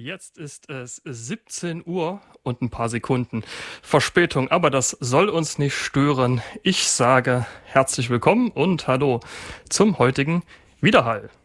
Jetzt ist es 17 Uhr und ein paar Sekunden Verspätung, aber das soll uns nicht stören. Ich sage herzlich willkommen und hallo zum heutigen Widerhall.